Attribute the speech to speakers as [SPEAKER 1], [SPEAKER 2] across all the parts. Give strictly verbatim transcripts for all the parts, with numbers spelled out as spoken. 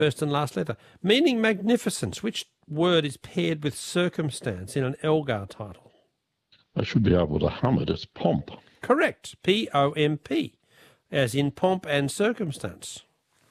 [SPEAKER 1] First and last letter. Meaning magnificence. Which word is paired with circumstance in an Elgar title?
[SPEAKER 2] I should be able to hum it. It's pomp.
[SPEAKER 1] Correct. P O M P, as in pomp and circumstance.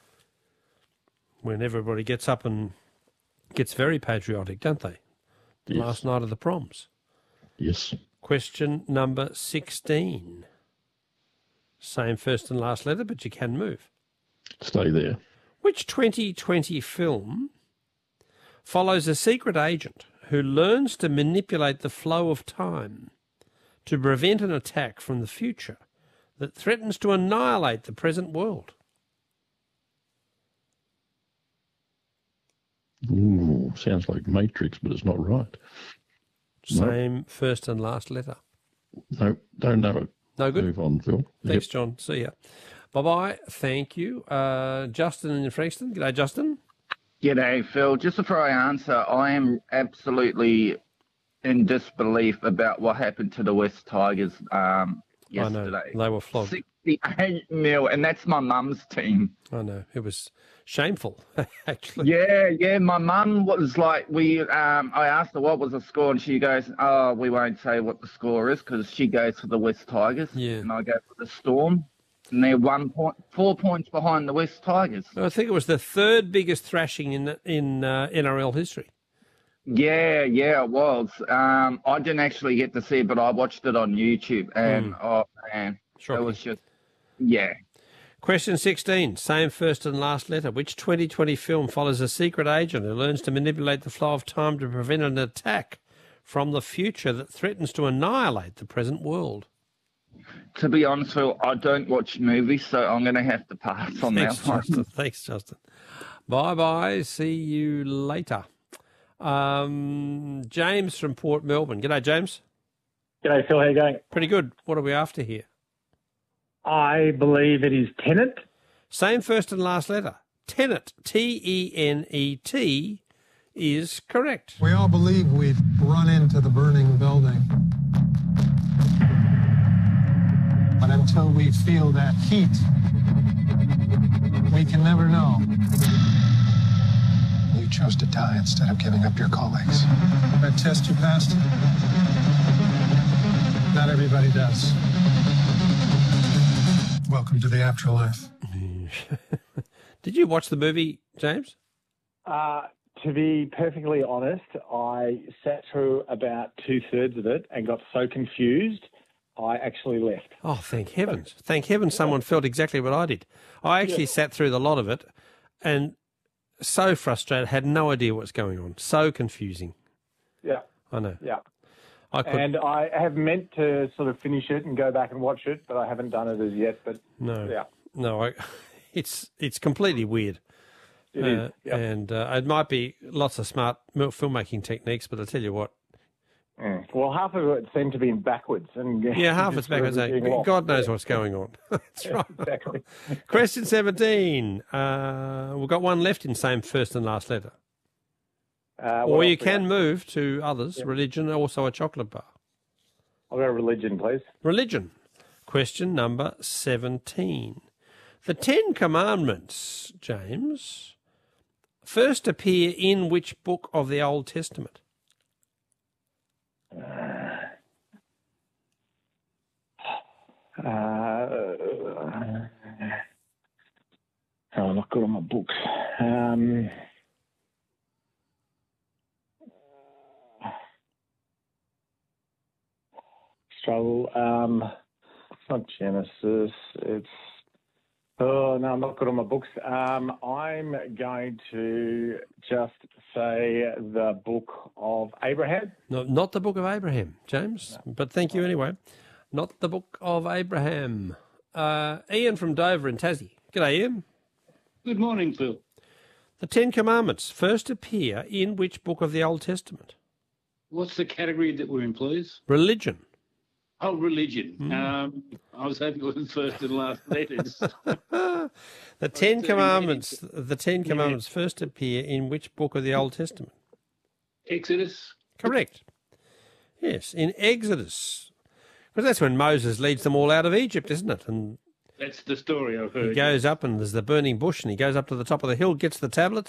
[SPEAKER 1] When everybody gets up and gets very patriotic, don't they?
[SPEAKER 2] Yes.
[SPEAKER 1] Last night of the proms.
[SPEAKER 2] Yes.
[SPEAKER 1] Question number sixteen. Same first and last letter, but you can move.
[SPEAKER 2] Stay there.
[SPEAKER 1] Which twenty twenty film follows a secret agent who learns to manipulate the flow of time to prevent an attack from the future that threatens to annihilate the present world?
[SPEAKER 2] Ooh, sounds like Matrix, but it's not right.
[SPEAKER 1] Same no. first and last letter.
[SPEAKER 2] No, don't know it.
[SPEAKER 1] No good?
[SPEAKER 2] Move on, Phil.
[SPEAKER 1] Thanks,
[SPEAKER 2] Yep.
[SPEAKER 1] John. See ya. Bye-bye. Thank you. Uh, Justin in Frankston. G'day, Justin.
[SPEAKER 3] G'day, Phil. Just before I answer, I am absolutely in disbelief about what happened to the West Tigers um, yesterday.
[SPEAKER 1] I know. They were flogged.
[SPEAKER 3] sixty-eight nil, and that's my mum's team.
[SPEAKER 1] I know. It was shameful, actually.
[SPEAKER 3] Yeah, yeah. My mum was like, we. Um, I asked her what was the score, and she goes, "Oh, we won't say what the score is," because she goes for the West Tigers,
[SPEAKER 1] Yeah.
[SPEAKER 3] and I go for the Storm. And they're one point, four points behind the West Tigers.
[SPEAKER 1] I think it was the third biggest thrashing in in uh, N R L history.
[SPEAKER 3] Yeah, yeah, it was. Um, I didn't actually get to see it, but I watched it on YouTube, and
[SPEAKER 1] Mm.
[SPEAKER 3] oh man,
[SPEAKER 1] Shocking.
[SPEAKER 3] it was just, yeah.
[SPEAKER 1] Question sixteen, same first and last letter. Which twenty twenty film follows a secret agent who learns to manipulate the flow of time to prevent an attack from the future that threatens to annihilate the present world?
[SPEAKER 3] To be honest, Phil, I don't watch movies, so I'm going to have to pass on
[SPEAKER 1] Thanks,
[SPEAKER 3] that one.
[SPEAKER 1] Justin. Thanks, Justin. Bye-bye. See you later. Um, James from Port Melbourne. G'day, James.
[SPEAKER 4] G'day, Phil. How you going?
[SPEAKER 1] Pretty good. What are we after here?
[SPEAKER 4] I believe it is Tenet.
[SPEAKER 1] Same first and last letter. Tenet, T E N E T, is correct.
[SPEAKER 5] We all believe we'd run into the burning building. But until we feel that heat, we can never know. You chose to die instead of giving up your colleagues. That test you passed? Not everybody does. Welcome to the afterlife.
[SPEAKER 1] Did you watch the movie, James?
[SPEAKER 4] Uh, to be perfectly honest, I sat through about two-thirds of it and got so confused, I actually left.
[SPEAKER 1] Oh, thank heavens. Thank heavens someone felt exactly what I did. I actually yeah. sat through the lot of it and so frustrated, had no idea what's going on. So confusing.
[SPEAKER 4] Yeah.
[SPEAKER 1] I know.
[SPEAKER 4] Yeah.
[SPEAKER 1] I could...
[SPEAKER 4] And I have meant to sort of finish it and go back and watch it, but I haven't done it as yet. But
[SPEAKER 1] no,
[SPEAKER 4] yeah.
[SPEAKER 1] No, I, it's it's completely weird.
[SPEAKER 4] It
[SPEAKER 1] uh,
[SPEAKER 4] is. Yep.
[SPEAKER 1] And uh, it might be lots of smart filmmaking techniques, but I tell you what,
[SPEAKER 4] Mm. Well, half of it seemed to be in backwards. And
[SPEAKER 1] yeah, half it's backwards. God knows what's going on. That's right.
[SPEAKER 4] Exactly.
[SPEAKER 1] Question seventeen. Uh, we've got one left in same first and last letter.
[SPEAKER 4] Uh,
[SPEAKER 1] or you can move to others. Yeah. Religion, also a chocolate bar.
[SPEAKER 4] I'll go religion, please.
[SPEAKER 1] Religion. Question number seventeen. The Ten Commandments, James, first appear in which book of the Old Testament?
[SPEAKER 4] Uh, oh, I'm not good on my books. Um, struggle. Um, it's not Genesis. It's oh no, I'm not good on my books. Um, I'm going to just say the book of Abraham.
[SPEAKER 1] No, not the book of Abraham, James. No. But thank you anyway. Not the book of Abraham. Uh, Ian from Dover in Tassie. G'day, Ian.
[SPEAKER 6] Good morning, Phil.
[SPEAKER 1] The Ten Commandments first appear in which book of the Old Testament?
[SPEAKER 6] What's the category that we're in, please?
[SPEAKER 1] Religion.
[SPEAKER 6] Oh, religion. Mm. Um, I was hoping it was first and last letters.
[SPEAKER 1] the Ten Commandments. The Ten Commandments yeah. first appear in which book of the Old Testament?
[SPEAKER 6] Exodus.
[SPEAKER 1] Correct. Yes, in Exodus. Because that's when Moses leads them all out of Egypt, isn't it? And
[SPEAKER 6] That's the story I've heard.
[SPEAKER 1] He goes up and there's the burning bush and he goes up to the top of the hill, gets the tablets,